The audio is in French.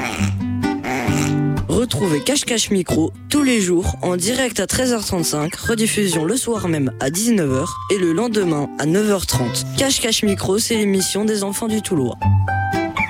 Retrouvez Cache-Cache Micro tous les jours en direct à 13h35, rediffusion le soir même à 19h et le lendemain à 9h30. Cache-Cache Micro, c'est l'émission des enfants du Toulois.